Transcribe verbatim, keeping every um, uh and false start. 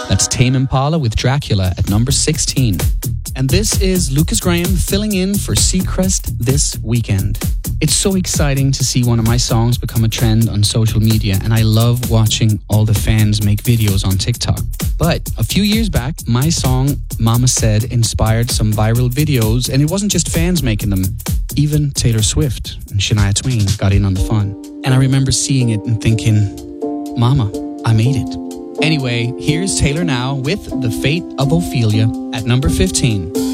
That's Tame Impala with Dracula at number sixteen. And this is Lucas Graham filling in for Seacrest this weekend. It's so exciting to see one of my songs become a trend on social media, and I love watching all the fans make videos on TikTok. But a few years back, my song Mama Said inspired some viral videos, and it wasn't just fans making them. Even Taylor Swift and Shania Twain got in on the fun. And I remember seeing it and thinking, Mama, I made it. Anyway, here's Taylor now with The Fate of Ophelia at number fifteen.